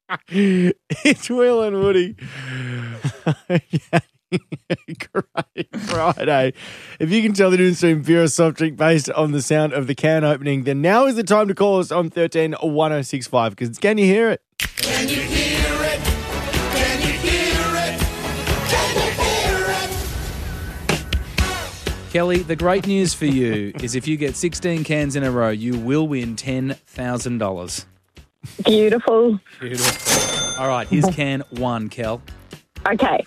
It's Will and Woody. Great Friday. If you can tell the difference between beer or soft drink based on the sound of the can opening, then now is the time to call us on 13 1065 because can you hear it? Can you hear it? Can you hear it? Can you hear it? Kelly, the great news for you is if you get 16 cans in a row, you will win $10,000. Beautiful. Beautiful. All right, here's can 1, Kel. Okay.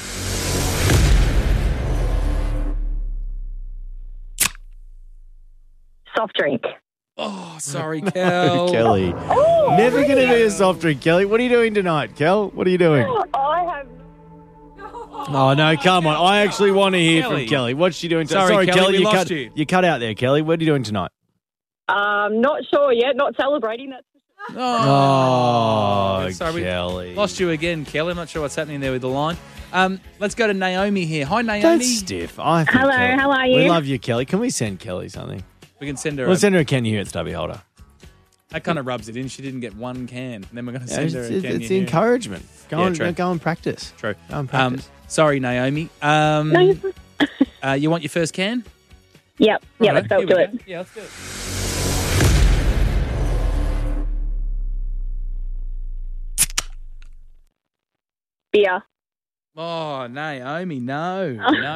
Soft drink. Oh, sorry, Kel. Kelly. Never going to be a soft drink, Kelly. What are you doing tonight, Kel? What are you doing? I have. Oh, no, come on. I actually want to hear Kelly. from Kelly. What's she doing tonight? Sorry, Kelly, we lost you. you. You cut out there, Kelly. What are you doing tonight? Not sure yet. Not celebrating. That's Oh, sorry. Kelly. Lost you again, Kelly. I'm not sure what's happening there with the line. Let's go to Naomi here. Hi, Naomi. That's stiff. I think Hello, Kelly. how are you? We love you, Kelly. Can we send Kelly something? We can send her. We'll send her a can you hear it stubby holder. That kind of rubs it in. She didn't get one can. And then we're going to Yeah, send her a can. it's encouragement. Go Yeah, true. and practice. True. Go and practice. Sorry, Naomi. no. You want your first can? Yep. Yeah. Righto, Let's go here we do it. Yeah, let's do it. Beer. Oh, Naomi, no.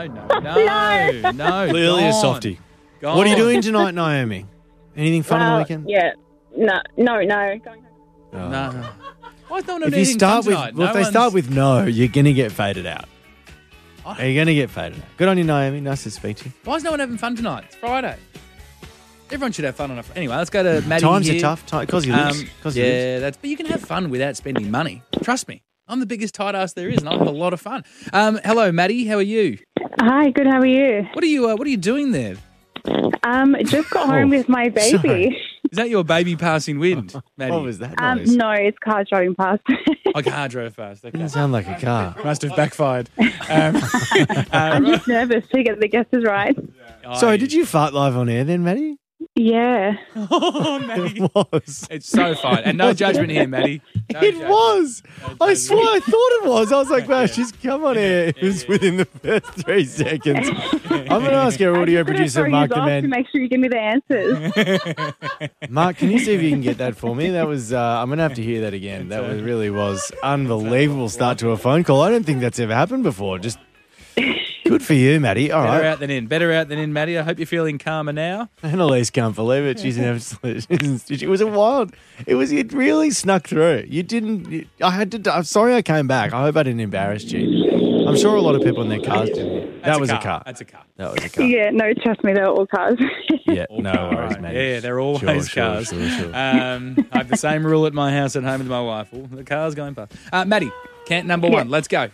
No. Clearly a gone. softie. Gone. What are you doing tonight, Naomi? Anything fun on the weekend? Yeah. No. Going home. Oh. No. Why is no one If doing you anything start fun with, tonight? well, if they start with no, you're going to get faded out. You're going to get faded out. Good on you, Naomi. Nice to speak to you. Why is no one having fun tonight? It's Friday. Everyone should have fun on a Anyway, let's go to Maddie Times here. are tough. Because you lives. But you can have fun without spending money. Trust me. I'm the biggest tight ass there is, and I have a lot of fun. Hello, Maddie. How are you? Hi. Good. How are you? What are you doing there? Just got home with my baby. sorry. Is that your baby passing wind, Maddie? What was that noise? No, it's car driving past. I car drove fast. Okay. Didn't sound like a car. Must have backfired. I'm just nervous to get the guesses right. Sorry, did you fart live on air then, Maddie? Yeah. Oh, Maddie. It was. It's so fine. And no judgment here, Maddie. No It judgment. was. I judgment. swear I thought it was. I was like, wow, Yeah. she's come on air. It was within the first 3 seconds. I'm going to ask our audio producer, Mark the to Man. make sure you give me the answers. Mark, can you see if you can get that for me? That was, I'm going to have to hear that again. That really was unbelievable start to a phone call. I don't think that's ever happened before. Just good for you, Maddie. All Better right. out than in. Better out than in, Maddie. I hope you're feeling calmer now. Annalise can't believe it. She's an absolute. It was a wild. It really snuck through. You didn't. I had to. I'm sorry I came back. I hope I didn't embarrass you. I'm sure a lot of people in their cars didn't. That was a car. That's a car. That was a car. Yeah, no, trust me, they're all cars. Yeah, All no cars. worries, Maddie. Yeah, they're always Sure, cars. sure. I have the same rule at my house at home with my wife. Well, the car's going past. Maddie, can number one. Let's go.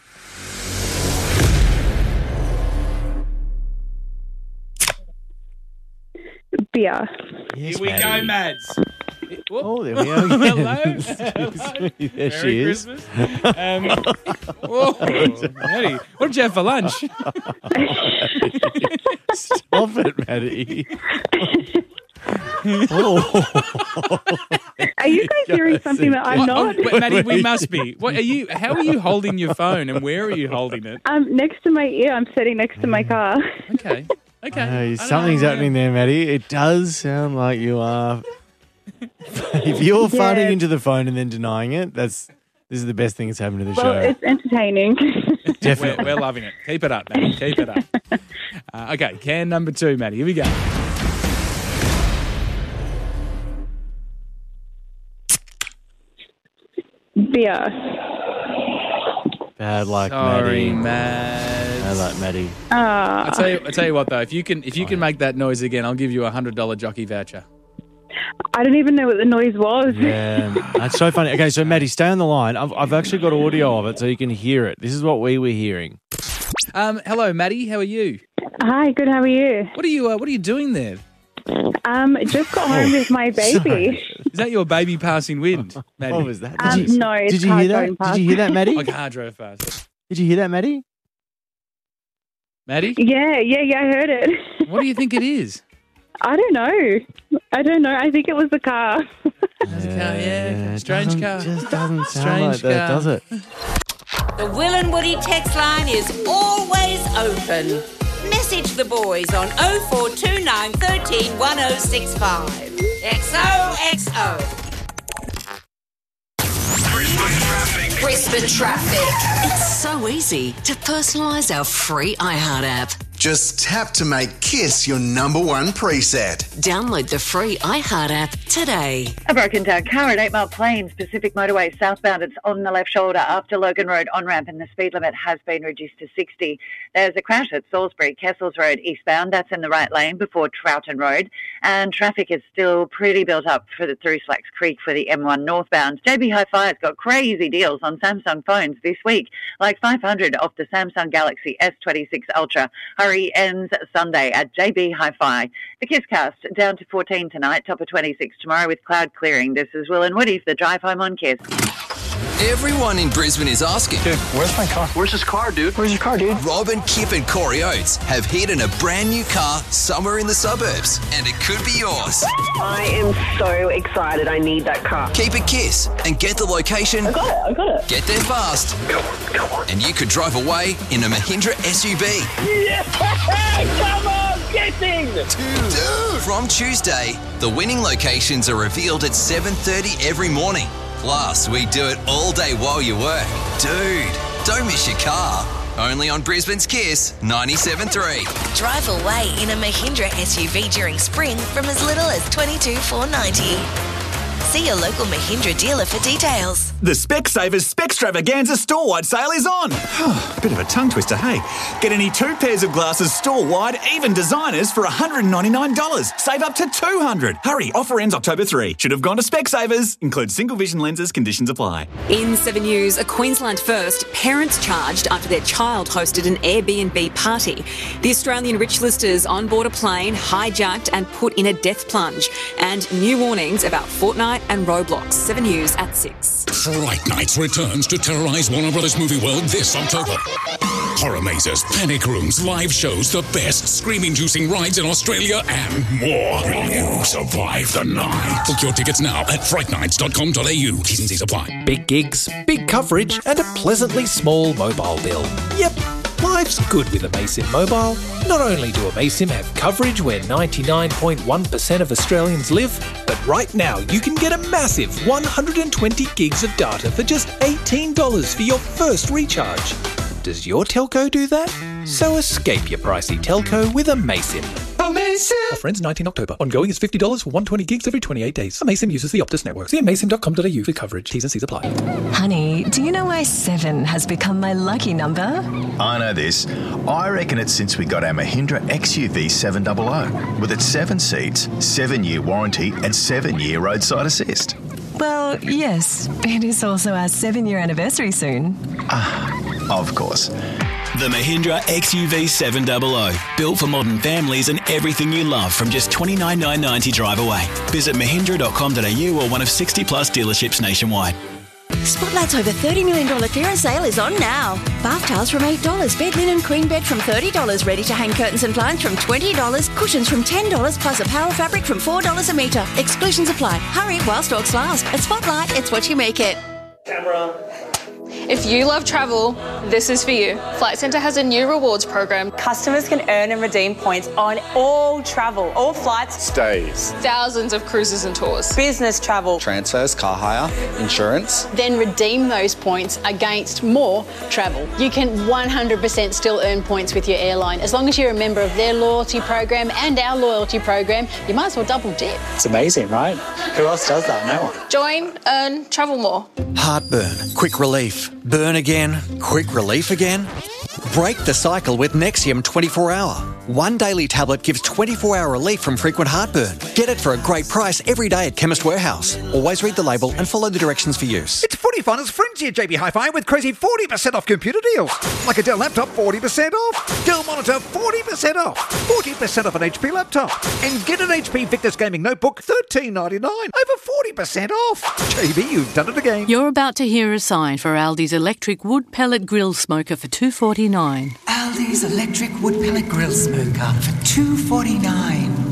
Beer. Yes, Here we Maddie. go, Mads. Whoop. Oh, there we go. Hello. There Merry she is. Christmas. Whoa, Maddie, what did you have for lunch? Stop it, Maddie. Oh. Are you guys hearing something that I'm not? Wait, Maddie, we must be. What are you? How are you holding your phone, and where are you holding it? Next to my ear. I'm sitting next to my car. Okay. Hey, something's happening there, Maddie. It does sound like you are. If you're farting into the phone and then denying it, this is the best thing that's happened to the Well, show. it's entertaining. Definitely. We're loving it. Keep it up, Maddie. Keep it up. Okay, can number two, Maddie. Here we go. Beer. Bad luck, Sorry, Maddie. Mads. Bad luck, Maddie. I tell you what though, if you can make that noise again, I'll give you $100 jockey voucher. I don't even know what the noise was. Yeah, that's so funny. Okay, so Maddie, stay on the line. I've actually got audio of it so you can hear it. This is what we were hearing. Hello, Maddie. How are you? Hi, good. How are you? What are you doing there? Just got home with my baby. Is that your baby passing wind, Maddie? What was that? No, it's Did you car hear that? driving past. Did you hear that, Maddie? My car drove fast. Did you hear that, Maddie? Maddie, Yeah, I heard it. what do you think it is? I don't know. I think it was the car. Yeah, strange car. Just doesn't sound Strange like that, car. does it? The Will and Woody text line is always open. Message the boys on 0429 13 1065. XOXO. Brisbane Traffic. It's so easy to personalise our free iHeart app. Just tap to make KISS your number one preset. Download the free iHeart app today. A broken down car at 8 Mile Plains, Pacific Motorway southbound. It's on the left shoulder after Logan Road on-ramp, and the speed limit has been reduced to 60. There's a crash at Salisbury, Kessels Road eastbound. That's in the right lane before Troughton Road. And traffic is still pretty built up through Slacks Creek for the M1 northbound. JB Hi-Fi has got crazy deals on Samsung phones this week, like $500 off the Samsung Galaxy S26 Ultra. Hurry ends Sunday at JB Hi-Fi. The KISScast down to 14 tonight, top of 26 tomorrow with cloud clearing. This is Will and Woody for the Drive Home on KISS. Everyone in Brisbane is asking, Dude, where's my car? Where's his car, dude? Where's your car, dude? Robin, Kip and Corey Oates have hidden a brand new car somewhere in the suburbs, and it could be yours. I am so excited. I need that car. Keep it KISS and get the location. I got it. Get there fast. Come on. And you could drive away in a Mahindra SUV. Yeah! Come on, get in! Dude. From Tuesday, the winning locations are revealed at 7:30 every morning. Plus, we do it all day while you work. Dude, don't miss your car. Only on Brisbane's KISS 97.3. Drive away in a Mahindra SUV during spring from as little as $22,490. See your local Mahindra dealer for details. The Specsavers Spextravaganza store-wide sale is on. Bit of a tongue twister, hey? Get any 2 pairs of glasses store-wide, even designers, for $199. Save up to $200. Hurry, offer ends October 3. Should have gone to Specsavers. Includes single vision lenses, conditions apply. In 7 News, a Queensland first, parents charged after their child hosted an Airbnb party. The Australian rich listers on board a plane, hijacked and put in a death plunge. And new warnings about Fortnite and Roblox. 7 News at 6. Fright Nights returns to terrorise Warner Brothers Movie World this October. Horror mazes, panic rooms, live shows, the best scream-inducing rides in Australia and more. Will you survive the night? Book your tickets now at frightnights.com.au. T's and C's apply. Big gigs, big coverage and a pleasantly small mobile bill. Yep, life's good with Amaysim Mobile. Not only do Amaysim have coverage where 99.1% of Australians live, but right now you can get a massive 120 gigs of data for just $18 for your first recharge. Does your telco do that? So escape your pricey telco with Amaysim. Amaysim! Offer ends 19 October. Ongoing is $50 for 120 gigs every 28 days. Amaysim uses the Optus network. See amaysim.com.au for coverage. T's and C's apply. Honey, do you know why 7 has become my lucky number? I know this. I reckon it's since we got our Mahindra XUV 700. With its 7 seats, 7-year warranty and 7-year roadside assist. Well, yes. It is also our 7-year anniversary soon. Of course. The Mahindra XUV 700. Built for modern families and everything you love from just $29,990 drive away. Visit mahindra.com.au or one of 60 plus dealerships nationwide. Spotlight's over $30 million clearance sale is on now. Bath towels from $8, bed linen queen bed from $30, ready to hang curtains and blinds from $20, cushions from $10, plus apparel fabric from $4 a metre. Exclusions apply. Hurry while stocks last. At Spotlight, it's what you make it. Camera. If you love travel, this is for you. Flight Centre has a new rewards program. Customers can earn and redeem points on all travel, all flights, stays, thousands of cruises and tours, business travel, transfers, car hire, insurance. Then redeem those points against more travel. You can 100% still earn points with your airline. As long as you're a member of their loyalty program and our loyalty program, you might as well double dip. It's amazing, right? Who else does that? No one. Join, earn, travel more. Heartburn, quick relief. Burn again, quick relief again? Break the cycle with Nexium 24-hour. One daily tablet gives 24-hour relief from frequent heartburn. Get it for a great price every day at Chemist Warehouse. Always read the label and follow the directions for use. It's Footy Finals Frenzy at JB Hi-Fi with crazy 40% off computer deals. Like a Dell laptop, 40% off. Dell monitor, 40% off. 40% off an HP laptop. And get an HP Victus Gaming Notebook, $13.99. Over 40% off. JB, you've done it again. You're about to hear a sign for Aldi's electric wood pellet grill smoker for $2.49. Aldi's electric wood pellet grill smoker for $2.49.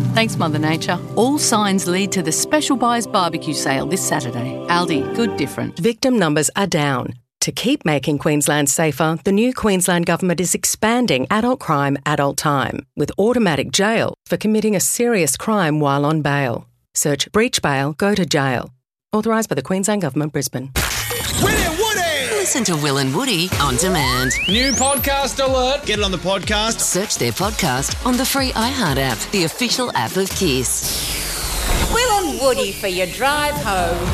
Thanks, Mother Nature. All signs lead to the Special Buys barbecue sale this Saturday. Aldi, good different. Victim numbers are down. To keep making Queensland safer, the new Queensland Government is expanding adult crime, adult time, with automatic jail for committing a serious crime while on bail. Search breach bail, go to jail. Authorised by the Queensland Government, Brisbane. Listen to Will and Woody on demand. New podcast alert. Get it on the podcast. Search their podcast on the free iHeart app, the official app of Kiss. Will and Woody for your drive home.